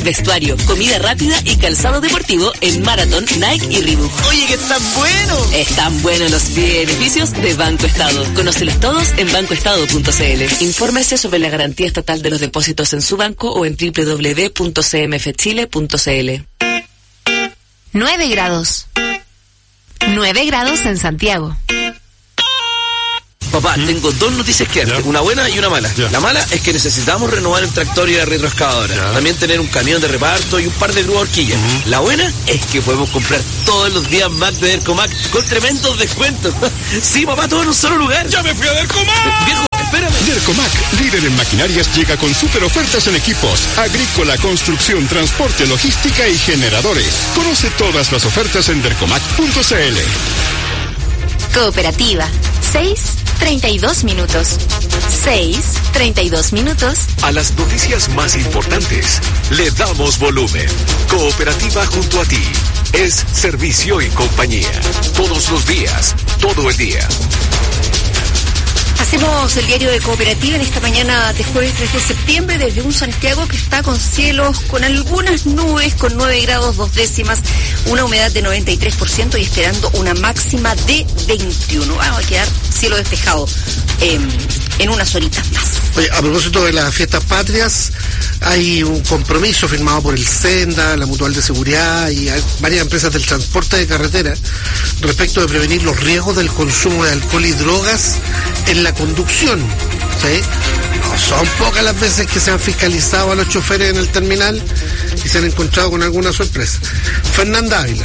vestuario, comida rápida y calzado deportivo en Marathon, Nike y Reebok. Oye, que están buenos. Están buenos los beneficios de Banco Estado. Conócelos todos en bancoestado.cl. Infórmese sobre la garantía estatal de los depósitos en su banco o en www.cmfchile.cl. 9 grados. 9 grados en Santiago. Papá, tengo dos noticias que darte, una buena y una mala. La mala es que necesitamos renovar el tractor y la retroexcavadora. También tener un camión de reparto y un par de grúas horquillas. La buena es que podemos comprar todos los días Mac de Dercomac con tremendos descuentos. Sí, papá, todo en un solo lugar. ¡Ya me fui a Dercomac! Viejo, espérame. Dercomac, líder en maquinarias, llega con super ofertas en equipos, agrícola, construcción, transporte, logística y generadores. Conoce todas las ofertas en dercomac.cl. Cooperativa. 6:32 minutos. 6:32 minutos. A las noticias más importantes le damos volumen. Cooperativa junto a ti. Es servicio y compañía. Todos los días, todo el día. Hacemos el diario de Cooperativa en esta mañana de jueves 3 de septiembre desde un Santiago que está con cielos, con algunas nubes, con 9 grados 2 décimas, una humedad de 93% y esperando una máxima de 21. Vamos a quedar cielo despejado en unas horitas más. Oye, a propósito de las fiestas patrias, hay un compromiso firmado por el Senda, la Mutual de Seguridad y varias empresas del transporte de carretera respecto de prevenir los riesgos del consumo de alcohol y drogas en la conducción, ¿sí? No son pocas las veces que se han fiscalizado a los choferes en el terminal y se han encontrado con alguna sorpresa. Fernanda Ávila.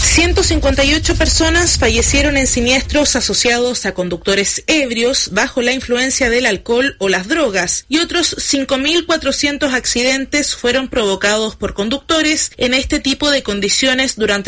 158 personas fallecieron en siniestros asociados a conductores ebrios bajo la influencia del alcohol o las drogas y otros 5.400 accidentes fueron provocados por conductores en este tipo de condiciones durante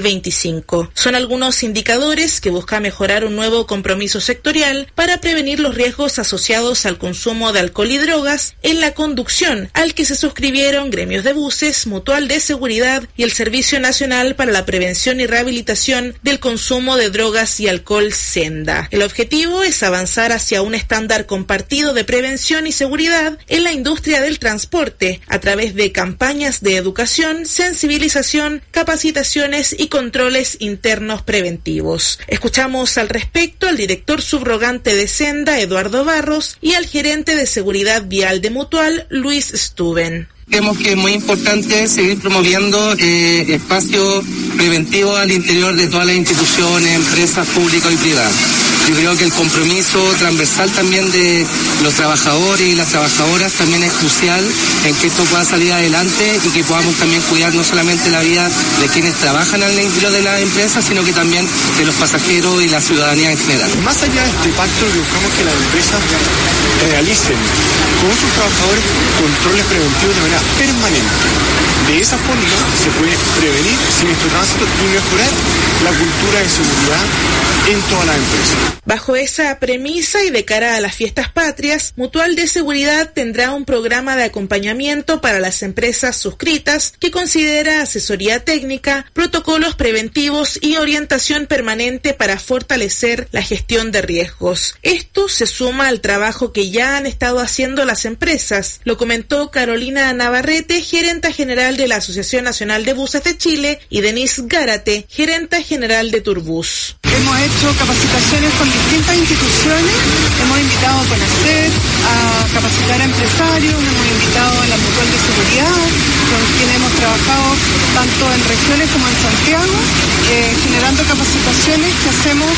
2025. Son algunos indicadores que busca mejorar un nuevo compromiso sectorial para prevenir los riesgos asociados al consumo de alcohol y drogas en la conducción, al que se suscribieron gremios de buses, Mutual de Seguridad y el Servicio Nacional para la Prevención y Rehabilitación del Consumo de Drogas y Alcohol, Senda. El objetivo es avanzar hacia un estándar compartido de prevención y seguridad en la industria del transporte a través de campañas de educación, sensibilización, capacitaciones y controles internos preventivos. Escuchamos al respecto al director subrogante de Senda, Eduardo Barros, y al gerente de Seguridad Vial de Mutual, Luis Stuben. Creemos que es muy importante seguir promoviendo espacios preventivos al interior de todas las instituciones, empresas públicas y privadas. Yo creo que el compromiso transversal también de los trabajadores y las trabajadoras también es crucial en que esto pueda salir adelante y que podamos también cuidar no solamente la vida de quienes trabajan al interior de la empresa, sino que también de los pasajeros y la ciudadanía en general. Más allá de este pacto, buscamos que las empresas realicen con sus trabajadores controles preventivos de manera permanente. De esa forma se puede prevenir siniestro tránsito y mejorar la cultura de seguridad en todas las empresas. Bajo esa premisa y de cara a las fiestas patrias, Mutual de Seguridad tendrá un programa de acompañamiento para las empresas suscritas que considera asesoría técnica, protocolos preventivos y orientación permanente para fortalecer la gestión de riesgos. Esto se suma al trabajo que ya han estado haciendo las empresas, lo comentó Carolina Navarrete, gerenta general de la Asociación Nacional de Buses de Chile, y Denise Gárate, gerenta general de Turbus. Hemos hecho capacitaciones con distintas instituciones, hemos invitado a conocer, a capacitar a empresarios, hemos invitado a la Mutual de Seguridad, con quien hemos trabajado tanto en regiones como en Santiago, generando capacitaciones que hacemos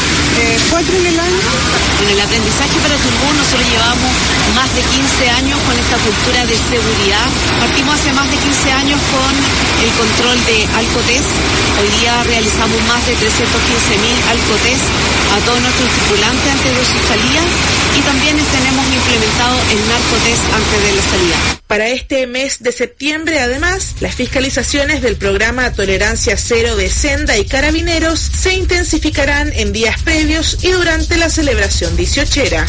4 en el año. En el aprendizaje para Turbus nosotros llevamos más de 15 años con esta cultura de seguridad. Partimos hace más de 15 años con el control de alcotest. Hoy día realizamos más de 315.000 alcotest a todos nuestros tripulantes antes de su salida y también tenemos implementado el narcotest antes de la salida. Para este mes de septiembre, además, las fiscalizaciones del programa Tolerancia Cero de Senda y Carabineros se intensificarán en días previos y durante la celebración 18ª.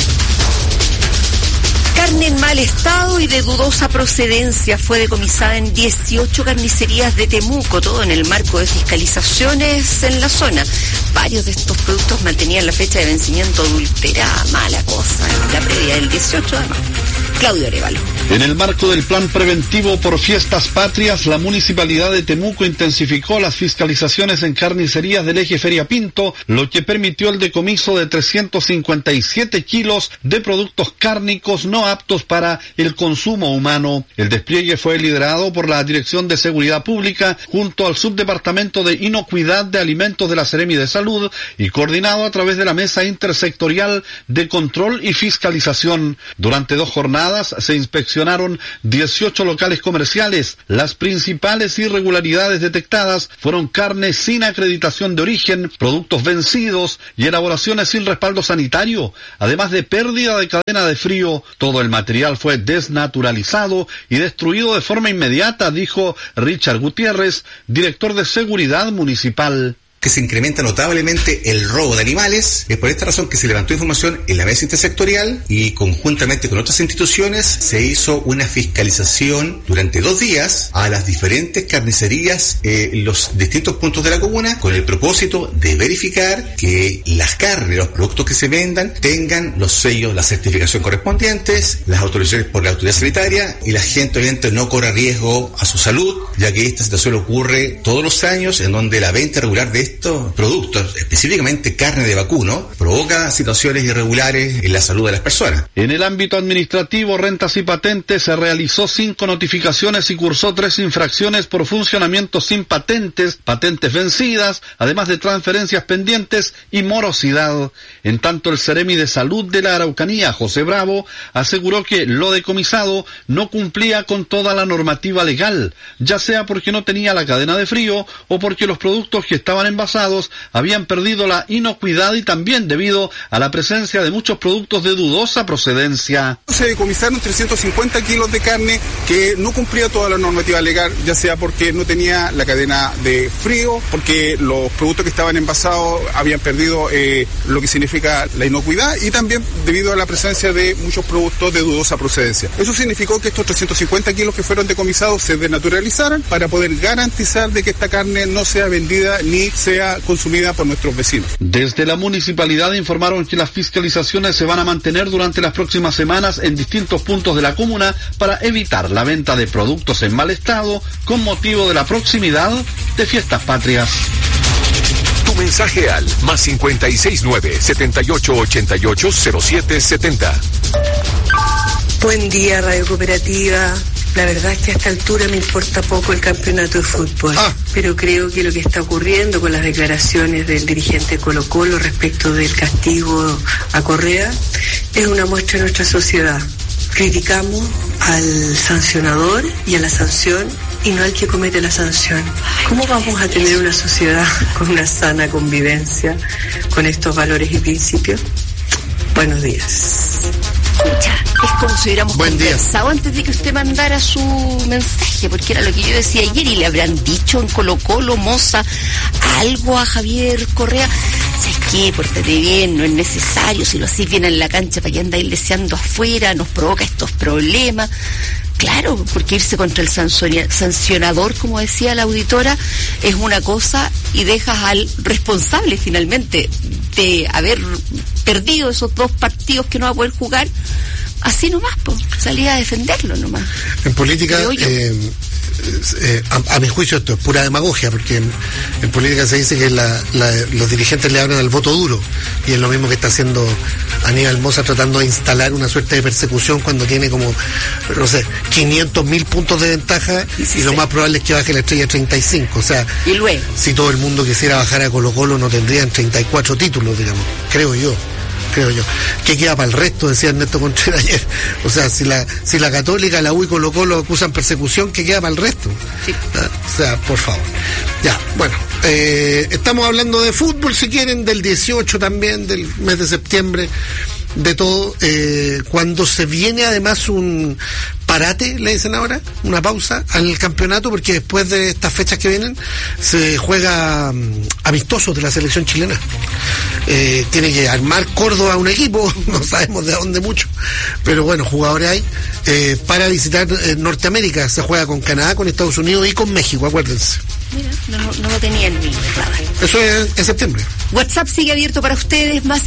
Carne en mal estado y de dudosa procedencia fue decomisada en 18 carnicerías de Temuco, todo en el marco de fiscalizaciones en la zona. Varios de estos productos mantenían la fecha de vencimiento adulterada, mala cosa, la previa del 18 de marzo. Claudio Arevalo. En el marco del plan preventivo por fiestas patrias, la Municipalidad de Temuco intensificó las fiscalizaciones en carnicerías del eje Feria Pinto, lo que permitió el decomiso de 357 kilos de productos cárnicos no aptos para el consumo humano. El despliegue fue liderado por la Dirección de Seguridad Pública junto al Subdepartamento de Inocuidad de Alimentos de la Seremi de Salud y coordinado a través de la Mesa Intersectorial de Control y Fiscalización. Durante 2 jornadas se inspeccionaron 18 locales comerciales. Las principales irregularidades detectadas fueron carne sin acreditación de origen, productos vencidos y elaboraciones sin respaldo sanitario, además de pérdida de cadena de frío. Todo el material fue desnaturalizado y destruido de forma inmediata, dijo Richard Gutiérrez, director de Seguridad Municipal. Que se incrementa notablemente el robo de animales. Es por esta razón que se levantó información en la mesa intersectorial y conjuntamente con otras instituciones se hizo una fiscalización durante 2 días a las diferentes carnicerías en los distintos puntos de la comuna con el propósito de verificar que las carnes, los productos que se vendan tengan los sellos, la certificación correspondientes, las autorizaciones por la autoridad sanitaria y la gente obviamente no corra riesgo a su salud, ya que esta situación ocurre todos los años en donde la venta regular de estos productos, específicamente carne de vacuno, provoca situaciones irregulares en la salud de las personas. En el ámbito administrativo, rentas y patentes, se realizó 5 notificaciones y cursó 3 infracciones por funcionamiento sin patentes, patentes vencidas, además de transferencias pendientes y morosidad. En tanto, el Seremi de Salud de la Araucanía, José Bravo, aseguró que lo decomisado no cumplía con toda la normativa legal, ya sea porque no tenía la cadena de frío o porque los productos que estaban envasados habían perdido la inocuidad y también debido a la presencia de muchos productos de dudosa procedencia. Se decomisaron 350 kilos de carne que no cumplía toda la normativa legal, ya sea porque no tenía la cadena de frío, porque los productos que estaban envasados habían perdido lo que significa la inocuidad y también debido a la presencia de muchos productos de dudosa procedencia. Eso significó que estos 350 kilos que fueron decomisados se desnaturalizaran para poder garantizar de que esta carne no sea vendida ni sea consumida por nuestros vecinos. Desde la municipalidad informaron que las fiscalizaciones se van a mantener durante las próximas semanas en distintos puntos de la comuna para evitar la venta de productos en mal estado con motivo de la proximidad de fiestas patrias. Tu mensaje al +569 7888 0770. Buen día, Radio Cooperativa. La verdad es que a esta altura me importa poco el campeonato de fútbol, pero creo que lo que está ocurriendo con las declaraciones del dirigente Colo-Colo respecto del castigo a Correa es una muestra de nuestra sociedad. Criticamos al sancionador y a la sanción y no al que comete la sanción. ¿Cómo vamos a tener una sociedad con una sana convivencia con estos valores y principios? Buenos días. Escucha, es como si hubiéramos conversado antes de que usted mandara su mensaje, porque era lo que yo decía ayer y le habrán dicho en Colo-Colo, Moza, algo a Javier Correa. ¿Sabes qué? Pórtate bien, no es necesario, si lo hacís bien en la cancha, para que andáis leseando afuera, nos provoca estos problemas. Claro, porque irse contra el sancionador, como decía la auditora, es una cosa y dejas al responsable finalmente de haber perdido esos 2 partidos que no va a poder jugar, así nomás, pues, salía a defenderlo nomás. En política, a mi juicio esto es pura demagogia, porque en política se dice que los dirigentes le hablan al voto duro, y es lo mismo que está haciendo Aníbal Moza tratando de instalar una suerte de persecución cuando tiene como, no sé, 500.000 puntos de ventaja y lo más probable es que baje la estrella a 35, o sea, y luego, si todo el mundo quisiera bajar a Colo-Colo no tendrían 34 títulos, digamos, creo yo. ¿Qué queda para el resto? Decía Ernesto Contreras ayer. O sea, si la Católica, la U y Colo-Colo acusan persecución, ¿qué queda para el resto? Sí. O sea, por favor. Ya, bueno. Estamos hablando de fútbol, si quieren, del 18 también, del mes de septiembre, de todo. Cuando se viene además un parate, le dicen ahora, una pausa al campeonato, porque después de estas fechas que vienen se juega amistosos de la selección chilena. Tiene que armar Córdoba un equipo, no sabemos de dónde mucho, pero bueno, jugadores hay, para visitar Norteamérica. Se juega con Canadá, con Estados Unidos y con México, acuérdense. Mira, no lo tenía en mi radar. Eso es en septiembre. WhatsApp sigue abierto para ustedes, más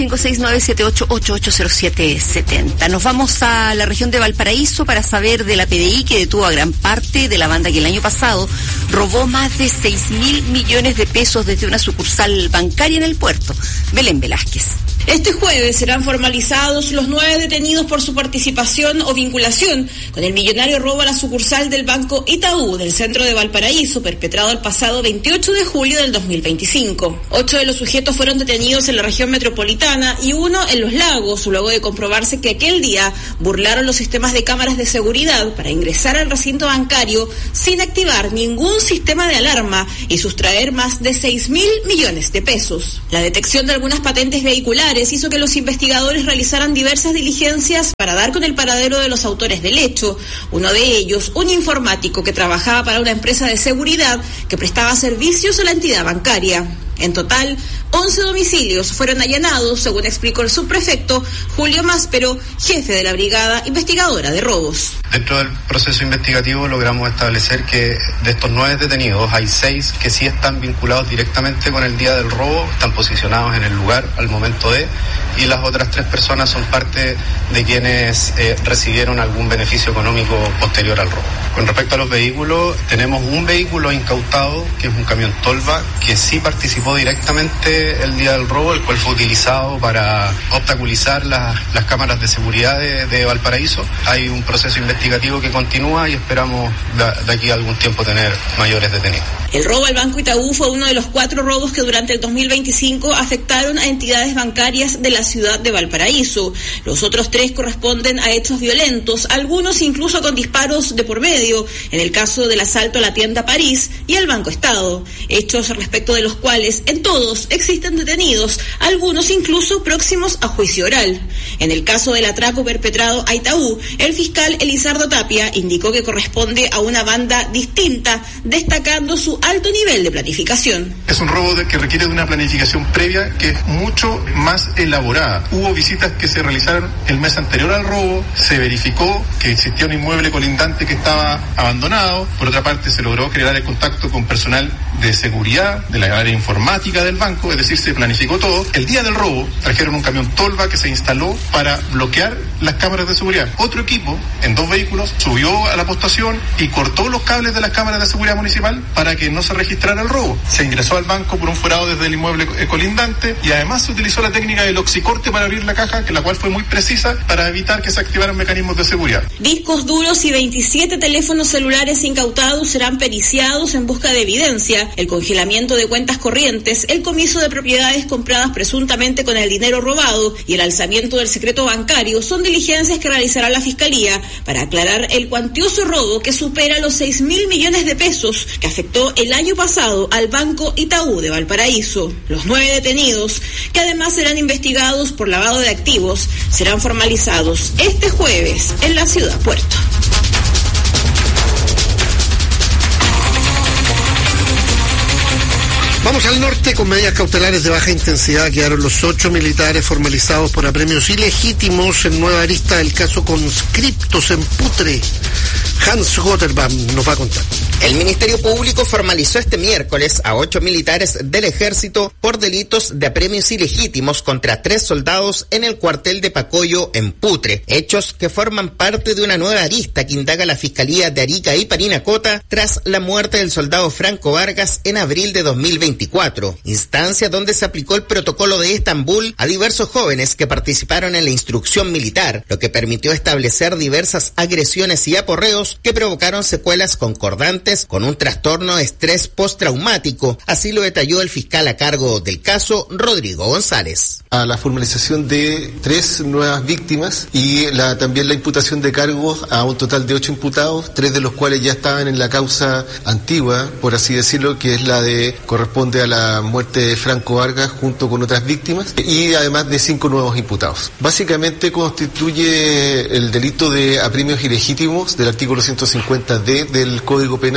569-78880770. Nos vamos a la región de Valparaíso para saber de la PDI que detuvo a gran parte de la banda que el año pasado robó más de 6.000 millones de pesos desde una sucursal bancaria en el puerto. Belén Velázquez. Este jueves serán formalizados los 9 detenidos por su participación o vinculación con el millonario robo a la sucursal del Banco Itaú del centro de Valparaíso, perpetrado el pasado 28 de julio del 2025. 8 de los sujetos fueron detenidos en la región metropolitana y 1 en Los Lagos, luego de comprobarse que aquel día burlaron los sistemas de cámaras de seguridad para ingresar al recinto bancario sin activar ningún sistema de alarma y sustraer más de 6.000 millones de pesos. La detección de algunas patentes vehiculares hizo que los investigadores realizaran diversas diligencias para dar con el paradero de los autores del hecho. Uno de ellos, un informático que trabajaba para una empresa de seguridad que prestaba servicios a la entidad bancaria. En total, 11 domicilios fueron allanados, según explicó el subprefecto Julio Máspero, jefe de la Brigada Investigadora de Robos. Dentro del proceso investigativo logramos establecer que de estos 9 detenidos hay 6 que sí están vinculados directamente con el día del robo, están posicionados en el lugar al momento de, y las otras 3 personas son parte de quienes recibieron algún beneficio económico posterior al robo. Con respecto a los vehículos, tenemos un vehículo incautado, que es un camión Tolva, que sí participó directamente el día del robo, el cual fue utilizado para obstaculizar las cámaras de seguridad de Valparaíso. Hay un proceso investigativo que continúa y esperamos de aquí a algún tiempo tener mayores detenidos. El robo al Banco Itaú fue uno de los 4 robos que durante el 2025 afectaron a entidades bancarias de la ciudad de Valparaíso. Los otros 3 corresponden a hechos violentos, algunos incluso con disparos de por medio, en el caso del asalto a la tienda París y al Banco Estado. Hechos respecto de los cuales en todos existen detenidos, algunos incluso próximos a juicio oral. En el caso del atraco perpetrado a Itaú, el fiscal Elizardo Tapia indicó que corresponde a una banda distinta, destacando su alto nivel de planificación. Es un robo que requiere de una planificación previa que es mucho más elaborada. Hubo visitas que se realizaron el mes anterior al robo, se verificó que existía un inmueble colindante que estaba abandonado, por otra parte se logró generar el contacto con personal de seguridad, de la área informática del banco, es decir, se planificó todo. El día del robo trajeron un camión Tolva que se instaló para bloquear las cámaras de seguridad. Otro equipo, en 2 vehículos, subió a la postación y cortó los cables de las cámaras de seguridad municipal para que no se registrara el robo. Se ingresó al banco por un forado desde el inmueble colindante y además se utilizó la técnica del oxicorte para abrir la caja, que la cual fue muy precisa para evitar que se activaran mecanismos de seguridad. Discos duros y 27 teléfonos celulares incautados serán periciados en busca de evidencia, el congelamiento de cuentas corrientes, el comiso de propiedades compradas presuntamente con el dinero robado y el alzamiento del secreto bancario son diligencias que realizará la Fiscalía para aclarar el cuantioso robo que supera los 6.000 millones de pesos que afectó el año pasado al Banco Itaú de Valparaíso. Los 9 detenidos, que además serán investigados por lavado de activos, serán formalizados este jueves en la ciudad puerto. Vamos al norte. Con medidas cautelares de baja intensidad quedaron los 8 militares formalizados por apremios ilegítimos en nueva arista del caso Conscriptos en Putre. Hans Gotterbaum nos va a contar. El Ministerio Público formalizó este miércoles a 8 militares del Ejército por delitos de apremios ilegítimos contra 3 soldados en el cuartel de Pacoyo en Putre, hechos que forman parte de una nueva arista que indaga la Fiscalía de Arica y Parinacota tras la muerte del soldado Franco Vargas en abril de 2024, instancia donde se aplicó el protocolo de Estambul a diversos jóvenes que participaron en la instrucción militar, lo que permitió establecer diversas agresiones y aporreos que provocaron secuelas concordantes con un trastorno de estrés postraumático, así lo detalló el fiscal a cargo del caso, Rodrigo González. A la formalización de 3 nuevas víctimas y también la imputación de cargos a un total de 8 imputados, 3 de los cuales ya estaban en la causa antigua, por así decirlo, que es la de corresponde a la muerte de Franco Vargas junto con otras víctimas, y además de 5 nuevos imputados. Básicamente constituye el delito de apremios ilegítimos del artículo 150D del Código Penal,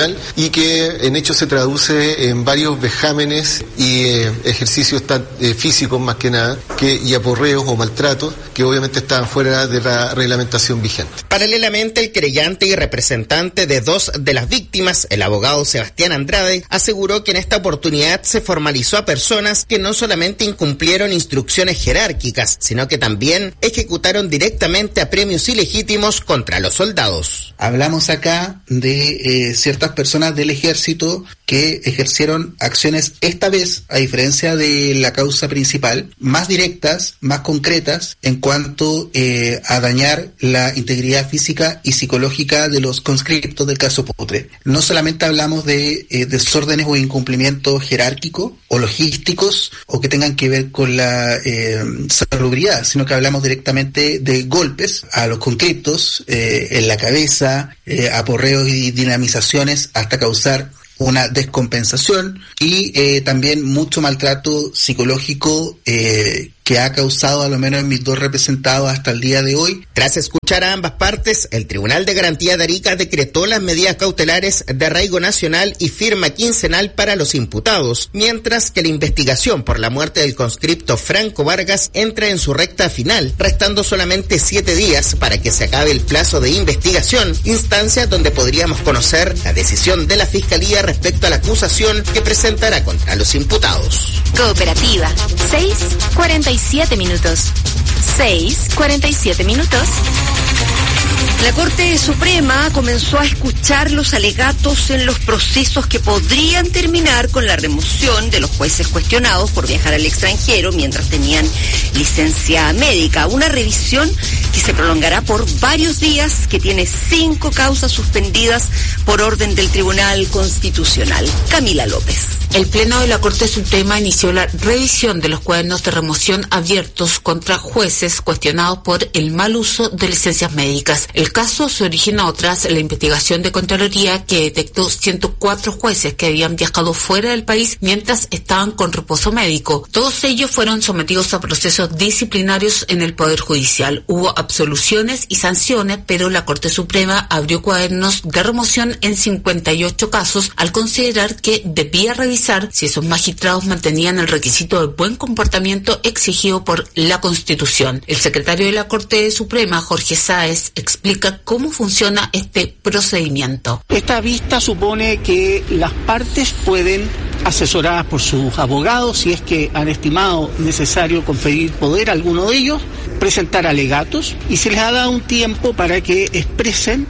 constitucional y que en hecho se traduce en varios vejámenes y ejercicios físicos más que nada, y aporreos o maltratos que obviamente estaban fuera de la reglamentación vigente. Paralelamente, el querellante y representante de 2 de las víctimas, el abogado Sebastián Andrade, aseguró que en esta oportunidad se formalizó a personas que no solamente incumplieron instrucciones jerárquicas, sino que también ejecutaron directamente apremios ilegítimos contra los soldados. Hablamos acá de ciertas personas del ejército que ejercieron acciones, esta vez, a diferencia de la causa principal, más directas, más concretas en cuanto a dañar la integridad física y psicológica de los conscriptos del caso Putre. No solamente hablamos de desórdenes o incumplimientos jerárquicos o logísticos o que tengan que ver con la salubridad, sino que hablamos directamente de golpes a los conscriptos en la cabeza, aporreos y dinamizaciones hasta causar una descompensación y también mucho maltrato psicológico que ha causado, a lo menos en mis 2 representados hasta el día de hoy. Tras escuchar a ambas partes, el Tribunal de Garantía de Arica decretó las medidas cautelares de arraigo nacional y firma quincenal para los imputados, mientras que la investigación por la muerte del conscripto Franco Vargas entra en su recta final, restando solamente 7 días para que se acabe el plazo de investigación, instancia donde podríamos conocer la decisión de la Fiscalía respecto a la acusación que presentará contra los imputados. Cooperativa, 6:47 minutos. 6:47 minutos. La Corte Suprema comenzó a escuchar los alegatos en los procesos que podrían terminar con la remoción de los jueces cuestionados por viajar al extranjero mientras tenían licencia médica. Una revisión que se prolongará por varios días, que tiene 5 causas suspendidas por orden del Tribunal Constitucional. Camila López. El Pleno de la Corte Suprema inició la revisión de los cuadernos de remoción abiertos contra jueces cuestionados por el mal uso de licencias médicas. El caso se originó tras la investigación de Contraloría que detectó 104 jueces que habían viajado fuera del país mientras estaban con reposo médico. Todos ellos fueron sometidos a procesos disciplinarios en el Poder Judicial. Hubo absoluciones y sanciones, pero la Corte Suprema abrió cuadernos de remoción en 58 casos al considerar que debía revisar si esos magistrados mantenían el requisito de buen comportamiento exigido por la Constitución. El secretario de la Corte Suprema, Jorge Sáez, explica cómo funciona este procedimiento. Esta vista supone que las partes pueden, asesoradas por sus abogados, si es que han estimado necesario conferir poder a alguno de ellos, presentar alegatos y se les ha dado un tiempo para que expresen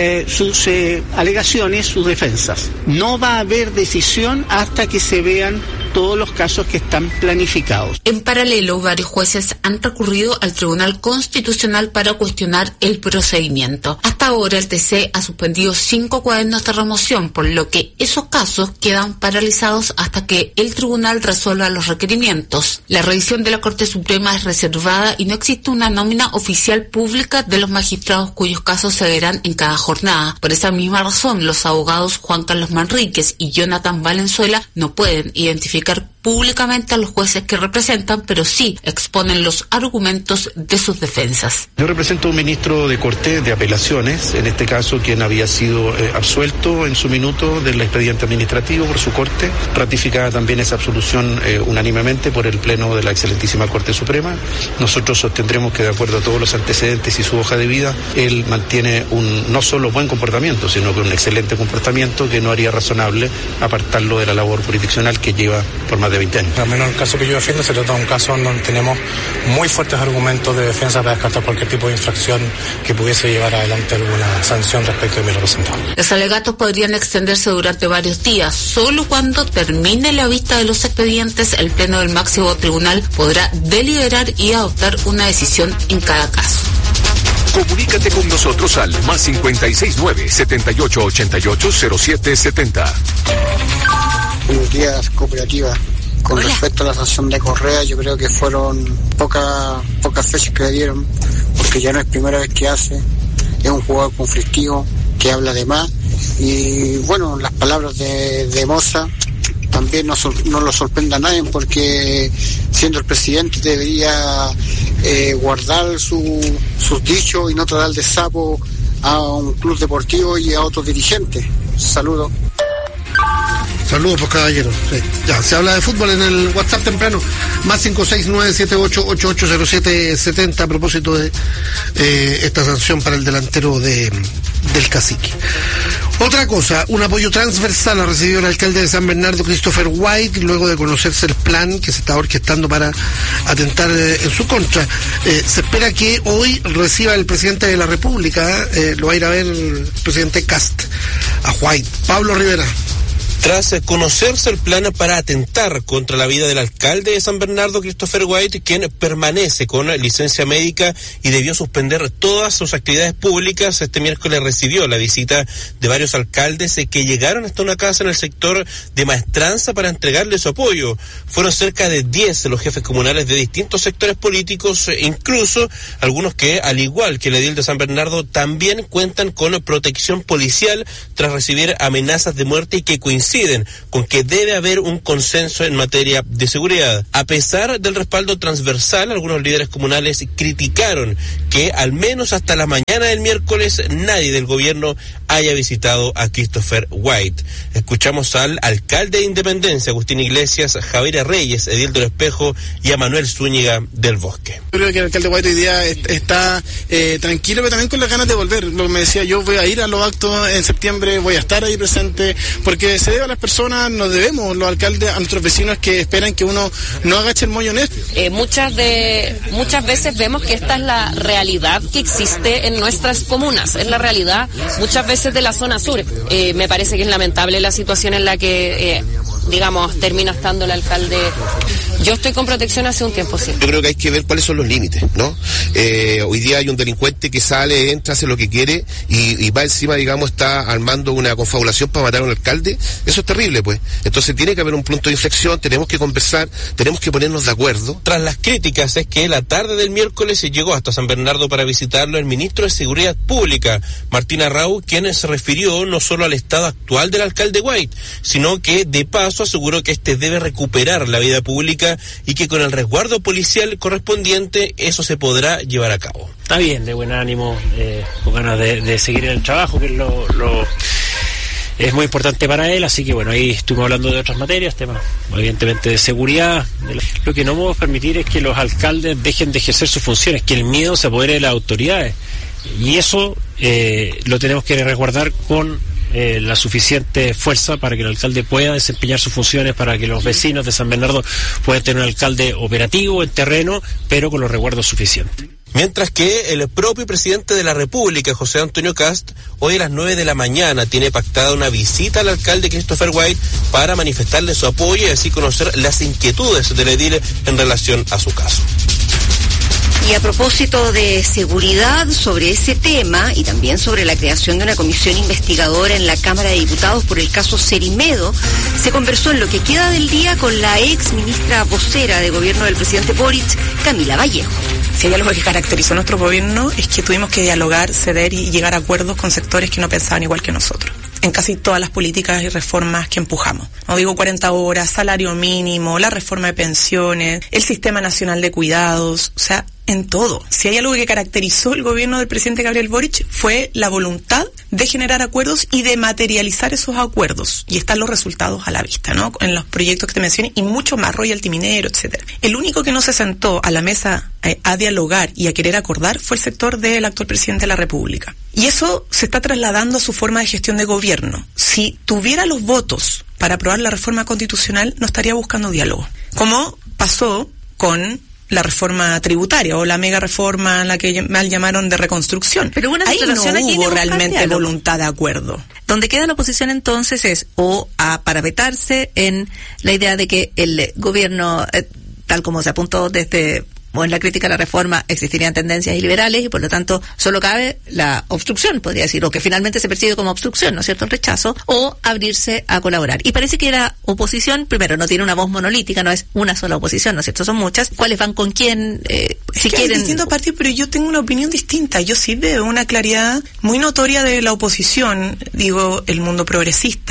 sus alegaciones, sus defensas. No va a haber decisión hasta que se vean todos los casos que están planificados. En paralelo, varios jueces han recurrido al Tribunal Constitucional para cuestionar el procedimiento. Hasta ahora, el TC ha suspendido 5 cuadernos de remoción, por lo que esos casos quedan paralizados hasta que el tribunal resuelva los requerimientos. La revisión de la Corte Suprema es reservada y no existe una nómina oficial pública de los magistrados cuyos casos se verán en cada jornada. Por esa misma razón, los abogados Juan Carlos Manríquez y Jonathan Valenzuela no pueden identificar públicamente a los jueces que representan, pero sí exponen los argumentos de sus defensas. Yo represento a un ministro de Corte de Apelaciones, en este caso quien había sido absuelto en su minuto del expediente administrativo por su Corte, ratificada también esa absolución unánimemente por el Pleno de la excelentísima Corte Suprema. Nosotros sostendremos que de acuerdo a todos los antecedentes y su hoja de vida, él mantiene un no solo buen comportamiento, sino que un excelente comportamiento que no haría razonable apartarlo de la labor jurisdiccional que lleva por más de 20 años. Al menos en el caso que yo defiendo se trata de un caso en donde tenemos muy fuertes argumentos de defensa para descartar cualquier tipo de infracción que pudiese llevar adelante alguna sanción respecto de mi representante. Los alegatos podrían extenderse durante varios días. Solo cuando termine la vista de los expedientes, el Pleno del máximo tribunal podrá deliberar y adoptar una decisión en cada caso. Comunícate con nosotros al más 569-7888-0770. Buenos días, cooperativa. Con respecto a la sanción de Correa, yo creo que fueron pocas fechas que le dieron, porque ya no es primera vez que hace, es un jugador conflictivo, que habla de más, y bueno, las palabras de Moza también no lo sorprenda a nadie, porque siendo el presidente debería guardar sus dichos y no tratar de sapo a un club deportivo y a otros dirigentes. Saludos. Saludos, pues, caballero. Sí. Ya, se habla de fútbol en el WhatsApp temprano. Más 56978880770 a propósito de esta sanción para el delantero del Cacique. Otra cosa, un apoyo transversal ha recibido el alcalde de San Bernardo, Christopher White, luego de conocerse el plan que se está orquestando para atentar en su contra. Se espera que hoy reciba el presidente de la República, lo va a ir a ver el presidente Kast, a White. Pablo Rivera. Tras conocerse el plan para atentar contra la vida del alcalde de San Bernardo, Christopher White, quien permanece con licencia médica y debió suspender todas sus actividades públicas, este miércoles recibió la visita de varios alcaldes que llegaron hasta una casa en el sector de Maestranza para entregarle su apoyo. Fueron cerca de 10 los jefes comunales de distintos sectores políticos, incluso algunos que, al igual que el edil de San Bernardo, también cuentan con protección policial tras recibir amenazas de muerte y que coinciden con que debe haber un consenso en materia de seguridad. A pesar del respaldo transversal, algunos líderes comunales criticaron que al menos hasta la mañana del miércoles nadie del gobierno haya visitado a Christopher White. Escuchamos al alcalde de Independencia, Agustín Iglesias, Javier Reyes, edil del Espejo, y a Manuel Zúñiga del Bosque. Creo que el alcalde White hoy día está tranquilo, pero también con las ganas de volver. Lo que me decía, yo voy a ir a los actos en septiembre, voy a estar ahí presente, porque se debe a las personas, nos debemos, los alcaldes, a nuestros vecinos que esperan que uno no agache el moño en esto. Muchas veces vemos que esta es la realidad que existe en nuestras comunas, es la realidad muchas veces de la zona sur. Me parece que es lamentable la situación en la que termina estando el alcalde. Yo estoy con protección hace un tiempo, sí. Yo creo que hay que ver cuáles son los límites, ¿no? Hoy día hay un delincuente que sale, entra, hace lo que quiere y va encima, está armando una confabulación para matar a un alcalde. Eso es terrible, pues. Entonces tiene que haber un punto de inflexión, tenemos que conversar, tenemos que ponernos de acuerdo. Tras las críticas es que la tarde del miércoles se llegó hasta San Bernardo para visitarlo el ministro de Seguridad Pública, Martín Arrau, quien se refirió no solo al estado actual del alcalde White, sino que de paso aseguró que este debe recuperar la vida pública y que con el resguardo policial correspondiente eso se podrá llevar a cabo. Está bien, de buen ánimo, con ganas de seguir en el trabajo, que es es muy importante para él, así que ahí estuvimos hablando de otras materias, temas evidentemente de seguridad. Lo que no podemos permitir es que los alcaldes dejen de ejercer sus funciones, que el miedo se apodere de las autoridades, y eso lo tenemos que resguardar con la suficiente fuerza para que el alcalde pueda desempeñar sus funciones, para que los vecinos de San Bernardo puedan tener un alcalde operativo en terreno, pero con los resguardos suficientes. Mientras que el propio presidente de la República, José Antonio Kast, hoy a las 9 de la mañana tiene pactada una visita al alcalde Christopher White para manifestarle su apoyo y así conocer las inquietudes del edil en relación a su caso. Y a propósito de seguridad, sobre ese tema y también sobre la creación de una comisión investigadora en la Cámara de Diputados por el caso Cerimedo, se conversó en lo que queda del día con la ex ministra vocera de gobierno del presidente Boric, Camila Vallejo. Si hay algo que caracterizó nuestro gobierno es que tuvimos que dialogar, ceder y llegar a acuerdos con sectores que no pensaban igual que nosotros, en casi todas las políticas y reformas que empujamos. No digo 40 horas, salario mínimo, la reforma de pensiones, el Sistema Nacional de Cuidados, en todo. Si hay algo que caracterizó el gobierno del presidente Gabriel Boric fue la voluntad de generar acuerdos y de materializar esos acuerdos. Y están los resultados a la vista, ¿no? En los proyectos que te mencioné y mucho más, royalty minero, etcétera. El único que no se sentó a la mesa a dialogar y a querer acordar fue el sector del actual presidente de la República. Y eso se está trasladando a su forma de gestión de gobierno. Si tuviera los votos para aprobar la reforma constitucional, no estaría buscando diálogo. Como pasó con la reforma tributaria o la mega reforma, la que mal llamaron de reconstrucción. Pero ahí no hubo realmente voluntad de acuerdo. Donde queda la oposición entonces es a parapetarse en la idea de que el gobierno, tal como se apuntó desde en la crítica a la reforma, existirían tendencias iliberales y por lo tanto solo cabe la obstrucción, podría decir, o que finalmente se percibe como obstrucción, ¿no es cierto?, el rechazo, o abrirse a colaborar. Y parece que la oposición, primero, no tiene una voz monolítica, no es una sola oposición, ¿no es cierto?, son muchas. ¿Cuáles van con quién? Si quieren... Hay distintos partidos, pero yo tengo una opinión distinta. Yo sí veo una claridad muy notoria de la oposición, digo, el mundo progresista,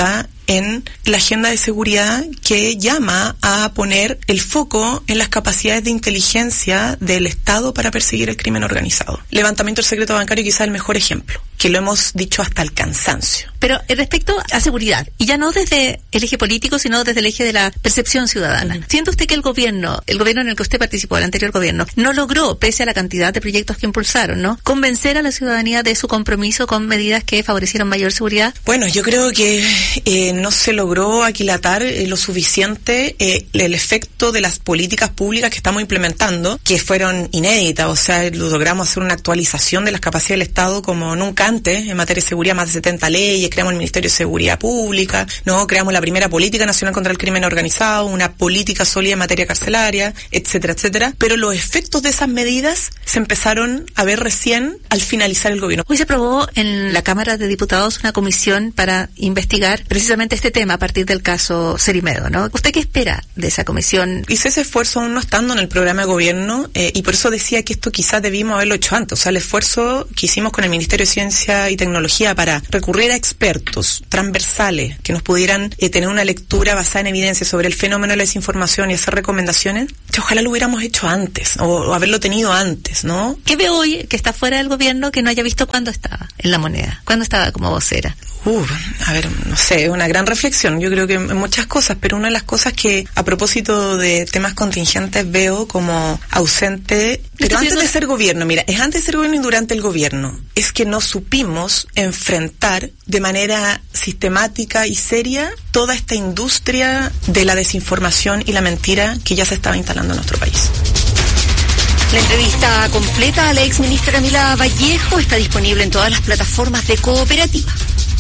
en la agenda de seguridad que llama a poner el foco en las capacidades de inteligencia del Estado para perseguir el crimen organizado. Levantamiento del secreto bancario quizás el mejor ejemplo, que lo hemos dicho hasta el cansancio. Pero respecto a seguridad, y ya no desde el eje político, sino desde el eje de la percepción ciudadana, ¿siente usted que el gobierno en el que usted participó, el anterior gobierno, no logró, pese a la cantidad de proyectos que impulsaron, ¿no?, convencer a la ciudadanía de su compromiso con medidas que favorecieron mayor seguridad? Bueno, yo creo que no se logró aquilatar lo suficiente el efecto de las políticas públicas que estamos implementando, que fueron inéditas. O sea, logramos hacer una actualización de las capacidades del Estado como nunca antes en materia de seguridad, más de 70 leyes, creamos el Ministerio de Seguridad Pública, ¿no? Creamos la primera política nacional contra el crimen organizado, una política sólida en materia carcelaria, etcétera, etcétera. Pero los efectos de esas medidas se empezaron a ver recién al finalizar el gobierno. Hoy se aprobó en la Cámara de Diputados una comisión para investigar precisamente este tema a partir del caso Cerimedo, ¿no? ¿Usted qué espera de esa comisión? Hice ese esfuerzo aún no estando en el programa de gobierno y por eso decía que esto quizás debimos haberlo hecho antes. O sea, el esfuerzo que hicimos con el Ministerio de Ciencia y Tecnología para recurrir a expertos transversales que nos pudieran tener una lectura basada en evidencia sobre el fenómeno de la desinformación y hacer recomendaciones, que ojalá lo hubiéramos hecho antes o haberlo tenido antes, ¿no? ¿Qué ve hoy que está fuera del gobierno que no haya visto cuándo estaba en La Moneda? ¿Cuándo estaba como vocera? A ver, no sé, una gran reflexión. Yo creo que en muchas cosas, pero una de las cosas que a propósito de temas contingentes veo como ausente, pero antes de ser gobierno, mira, es antes de ser gobierno y durante el gobierno, es que no supimos enfrentar de manera sistemática y seria toda esta industria de la desinformación y la mentira que ya se estaba instalando en nuestro país. La entrevista completa a la exministra Camila Vallejo está disponible en todas las plataformas de Cooperativa.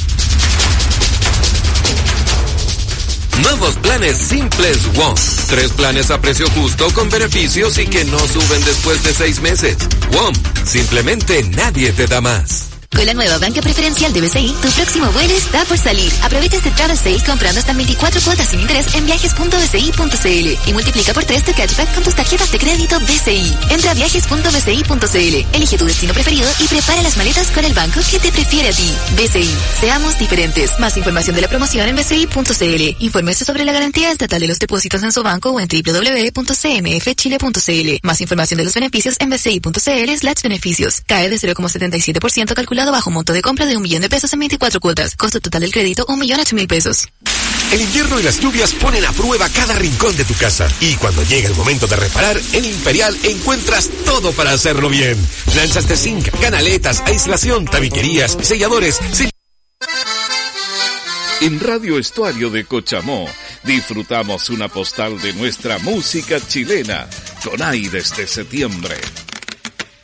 Nuevos planes simples WOM. 3 planes a precio justo con beneficios y que no suben después de 6 meses. WOM, simplemente nadie te da más. Con la nueva banca preferencial de BCI, tu próximo vuelo está por salir. Aprovecha este travel sale comprando hasta 24 cuotas sin interés en viajes.bci.cl y multiplica por 3 tu cashback con tus tarjetas de crédito BCI. Entra a viajes.bci.cl, elige tu destino preferido y prepara las maletas con el banco que te prefiere a ti. BCI, seamos diferentes. Más información de la promoción en bci.cl. Infórmese sobre la garantía estatal de los depósitos en su banco o en www.cmfchile.cl. Más información de los beneficios en bci.cl/beneficios. Cae de 0,77% calculado bajo monto de compra de $1.000.000 en 24 cuotas. Costo total del crédito $1.008.000. El invierno y las lluvias ponen a prueba cada rincón de tu casa. Y cuando llega el momento de reparar, en Imperial encuentras todo para hacerlo bien. Planchas de zinc, canaletas, aislación, tabiquerías, selladores. En Radio Estuario de Cochamó disfrutamos una postal de nuestra música chilena con Aires de Septiembre.